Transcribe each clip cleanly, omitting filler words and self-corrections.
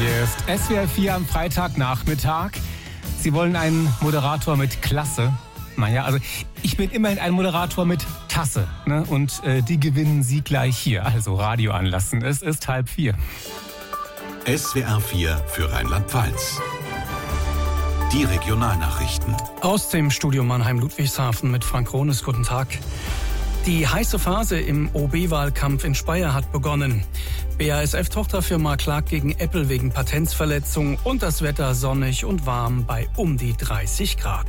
Hier ist SWR 4 am Freitagnachmittag. Sie wollen einen Moderator mit Klasse. Naja, also ich bin immerhin ein Moderator mit Tasse. Ne? Und die gewinnen Sie gleich hier. Also Radio anlassen. Es ist 3:30. SWR 4 für Rheinland-Pfalz. Die Regionalnachrichten. Aus dem Studio Mannheim-Ludwigshafen mit Frank Krones. Guten Tag. Die heiße Phase im OB-Wahlkampf in Speyer hat begonnen. BASF-Tochterfirma klagt gegen Apple wegen Patentsverletzung und das Wetter sonnig und warm bei um die 30 Grad.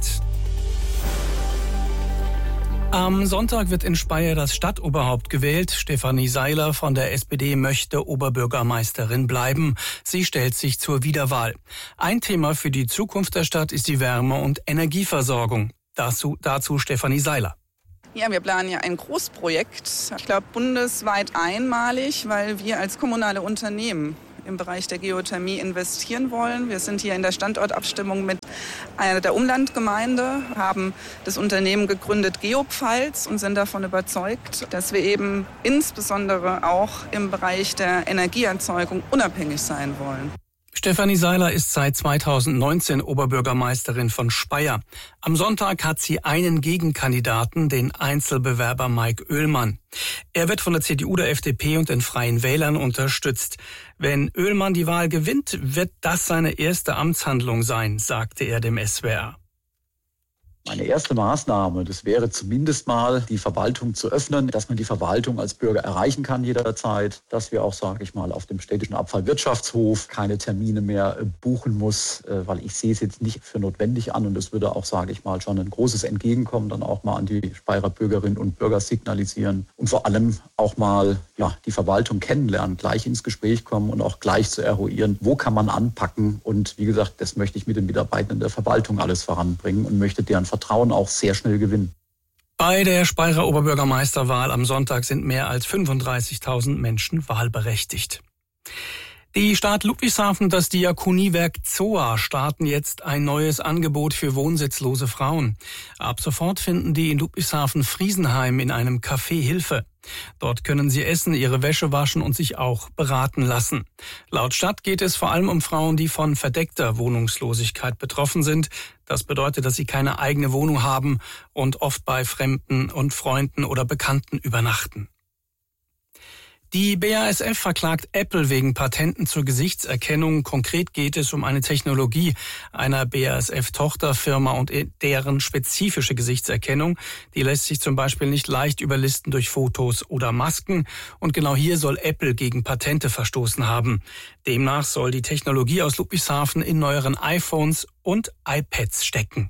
Am Sonntag wird in Speyer das Stadtoberhaupt gewählt. Stefanie Seiler von der SPD möchte Oberbürgermeisterin bleiben. Sie stellt sich zur Wiederwahl. Ein Thema für die Zukunft der Stadt ist die Wärme- und Energieversorgung. Dazu Stefanie Seiler. Ja, wir planen ja ein Großprojekt, ich glaube bundesweit einmalig, weil wir als kommunale Unternehmen im Bereich der Geothermie investieren wollen. Wir sind hier in der Standortabstimmung mit einer der Umlandgemeinde, haben das Unternehmen gegründet Geopfalz und sind davon überzeugt, dass wir eben insbesondere auch im Bereich der Energieerzeugung unabhängig sein wollen. Stefanie Seiler ist seit 2019 Oberbürgermeisterin von Speyer. Am Sonntag hat sie einen Gegenkandidaten, den Einzelbewerber Mike Oehlmann. Er wird von der CDU, der FDP und den Freien Wählern unterstützt. Wenn Oehlmann die Wahl gewinnt, wird das seine erste Amtshandlung sein, sagte er dem SWR. Meine erste Maßnahme, das wäre zumindest mal die Verwaltung zu öffnen, dass man die Verwaltung als Bürger erreichen kann jederzeit, dass wir auch, sage ich mal, auf dem städtischen Abfallwirtschaftshof keine Termine mehr buchen muss, weil ich sehe es jetzt nicht für notwendig an und es würde auch, sage ich mal, schon ein großes Entgegenkommen dann auch mal an die Speyerer Bürgerinnen und Bürger signalisieren und vor allem auch mal die Verwaltung kennenlernen, gleich ins Gespräch kommen und auch gleich zu eruieren, wo kann man anpacken und wie gesagt, das möchte ich mit den Mitarbeitern der Verwaltung alles voranbringen und möchte deren Vertrauen auch sehr schnell gewinnen. Bei der Speyerer Oberbürgermeisterwahl am Sonntag sind mehr als 35.000 Menschen wahlberechtigt. Die Stadt Ludwigshafen und das Diakoniewerk Zoa starten jetzt ein neues Angebot für wohnsitzlose Frauen. Ab sofort finden die in Ludwigshafen-Friesenheim in einem Café Hilfe. Dort können sie essen, ihre Wäsche waschen und sich auch beraten lassen. Laut Stadt geht es vor allem um Frauen, die von verdeckter Wohnungslosigkeit betroffen sind. Das bedeutet, dass sie keine eigene Wohnung haben und oft bei Fremden und Freunden oder Bekannten übernachten. Die BASF verklagt Apple wegen Patenten zur Gesichtserkennung. Konkret geht es um eine Technologie einer BASF-Tochterfirma und deren spezifische Gesichtserkennung. Die lässt sich zum Beispiel nicht leicht überlisten durch Fotos oder Masken. Und genau hier soll Apple gegen Patente verstoßen haben. Demnach soll die Technologie aus Ludwigshafen in neueren iPhones und iPads stecken.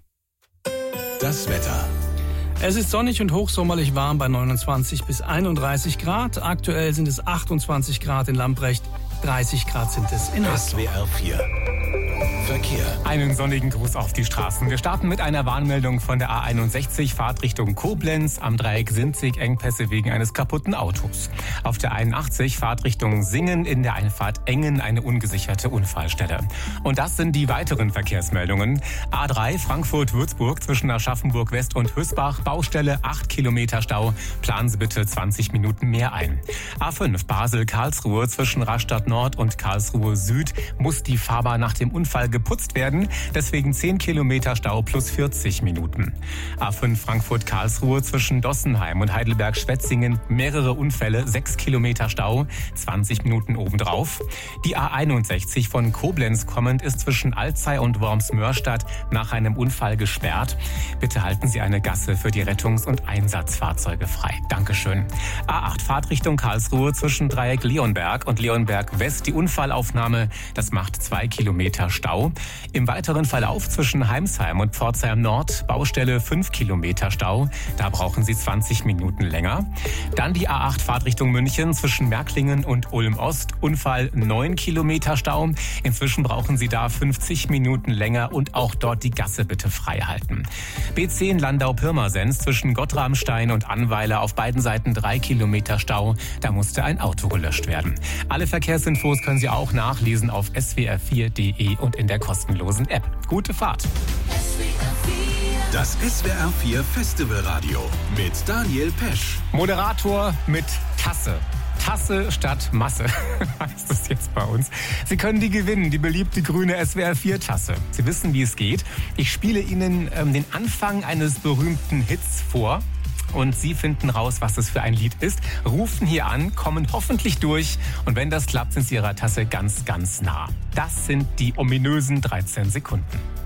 Das Wetter. Es ist sonnig und hochsommerlich warm bei 29 bis 31 Grad. Aktuell sind es 28 Grad in Lamprecht, 30 Grad sind es in Haslo. SWR 4. Verkehr. Einen sonnigen Gruß auf die Straßen. Wir starten mit einer Warnmeldung von der A61, Fahrtrichtung Koblenz. Am Dreieck Sinzig Engpässe wegen eines kaputten Autos. Auf der 81, Fahrtrichtung Singen, in der Einfahrt Engen eine ungesicherte Unfallstelle. Und das sind die weiteren Verkehrsmeldungen. A3 Frankfurt-Würzburg zwischen Aschaffenburg West und Hösbach. Baustelle, 8 Kilometer Stau. Planen Sie bitte 20 Minuten mehr ein. A5 Basel-Karlsruhe zwischen Rastatt Nord und Karlsruhe Süd muss die Fahrbahn nach dem Unfall geputzt werden. Deswegen 10 Kilometer Stau plus 40 Minuten. A5 Frankfurt-Karlsruhe zwischen Dossenheim und Heidelberg-Schwetzingen. Mehrere Unfälle, 6 Kilometer Stau, 20 Minuten obendrauf. Die A61 von Koblenz kommend ist zwischen Alzey und Worms-Mörstadt nach einem Unfall gesperrt. Bitte halten Sie eine Gasse für die Rettungs- und Einsatzfahrzeuge frei. Dankeschön. A8 Fahrtrichtung Karlsruhe zwischen Dreieck Leonberg und Leonberg West. Die Unfallaufnahme, das macht 2 Kilometer Stau. Im weiteren Verlauf zwischen Heimsheim und Pforzheim Nord, Baustelle 5 Kilometer Stau. Da brauchen Sie 20 Minuten länger. Dann die A8 Fahrtrichtung München zwischen Märklingen und Ulm Ost. Unfall 9 Kilometer Stau. Inzwischen brauchen Sie da 50 Minuten länger und auch dort die Gasse bitte frei halten. B10 Landau-Pirmasens zwischen Gottramstein und Annweiler auf beiden Seiten 3 Kilometer Stau. Da musste ein Auto gelöscht werden. Alle Verkehrsinfos können Sie auch nachlesen auf swr4.de und in der kostenlosen App. Gute Fahrt! Das SWR 4 Festivalradio mit Daniel Pesch. Moderator mit Tasse. Tasse statt Masse, heißt es jetzt bei uns. Sie können die gewinnen, die beliebte grüne SWR4-Tasse. Sie wissen, wie es geht. Ich spiele Ihnen den Anfang eines berühmten Hits vor. Und Sie finden raus, was das für ein Lied ist, rufen hier an, kommen hoffentlich durch. Und wenn das klappt, sind Sie Ihrer Tasse ganz, ganz nah. Das sind die ominösen 13 Sekunden.